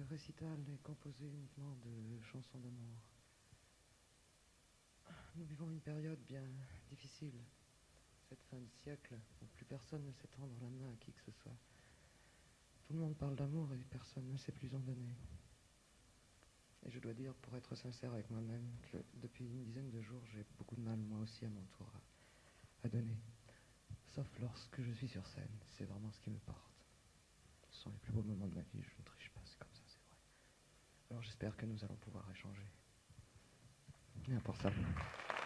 récital est composé uniquement de chansons d'amour. Nous vivons une période bien difficile. Cette fin de siècle où plus personne ne sait tendre la main à qui que ce soit. Tout le monde parle d'amour et personne ne sait plus en donner. Et je dois dire, pour être sincère avec moi-même, que depuis une dizaine de jours, j'ai beaucoup de mal, moi aussi, à mon tour, à donner. Sauf lorsque je suis sur scène, c'est vraiment ce qui me porte. Ce sont les plus beaux moments de ma vie, je ne triche pas, c'est comme ça, c'est vrai. Alors j'espère que nous allons pouvoir échanger. Bien pour ça.